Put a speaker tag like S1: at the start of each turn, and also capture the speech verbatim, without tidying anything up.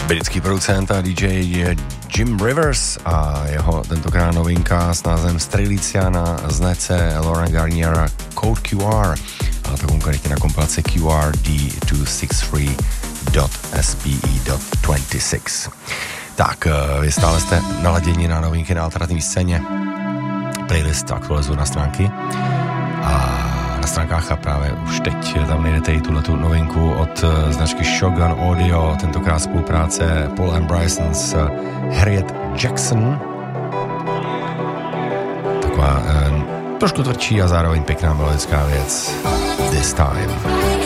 S1: Britský producent a D J je Jim Rivers a jeho tentokrát novinka s názvem Strelicia na značce Laurent Garnier Code Q R, a to konkrétně na kompilaci Q R D dvě stě šedesát tři S P E dvacet šest. Tak, vy stále jste naladěni na novinky na alternativní scéně. Playlist aktualizuju na stránky a na stránkách a právě už teď tam najdete i tuhletu novinku od značky Shogun Audio, tentokrát spolupráce Paul and Bryson s Harriet Jackson. Taková eh, trošku tvrdší a zároveň pěkná melodická věc. This Time.